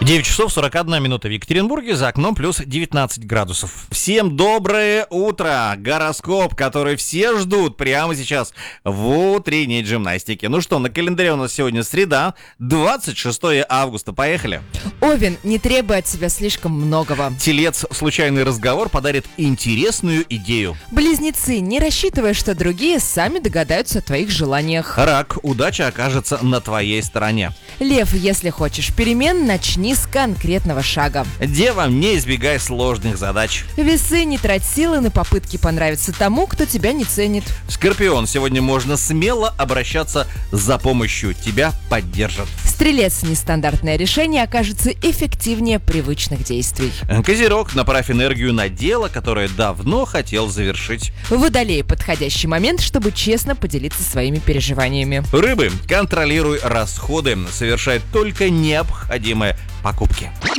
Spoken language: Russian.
9 часов 41 минута в Екатеринбурге, за окном плюс 19 градусов. Всем доброе утро! Гороскоп, который все ждут прямо сейчас в утренней гимнастике. Ну что, на календаре у нас сегодня среда, 26 августа. Поехали! Овен, не требуй от себя слишком многого. Телец, случайный разговор подарит интересную идею. Близнецы, не рассчитывай, что другие сами догадаются о твоих желаниях. Рак, удача окажется на твоей стороне. Лев, если хочешь перемен, начни с конкретного шага. Дева, не избегай сложных задач. Весы, не трать силы на попытки понравиться тому, кто тебя не ценит. Скорпион, сегодня можно смело обращаться за помощью, тебя поддержат. Стрелец, нестандартное решение окажется эффективнее привычных действий. Козерог, направь энергию на дело, которое давно хотел завершить. Водолей, подходящий момент, чтобы честно поделиться своими переживаниями. Рыбы, контролируй расходы, совершай только необходимые покупки.